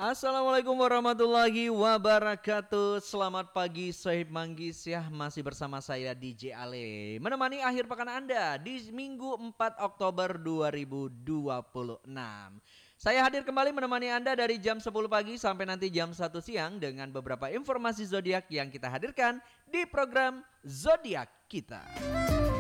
Assalamualaikum warahmatullahi wabarakatuh. Selamat pagi Sohib Manggis ya. Masih bersama saya DJ Ale, menemani akhir pekan Anda di Minggu 4 Oktober 2026. Saya hadir kembali menemani Anda dari jam 10 pagi sampai nanti jam 1 siang dengan beberapa informasi zodiak yang kita hadirkan di program Zodiak kita.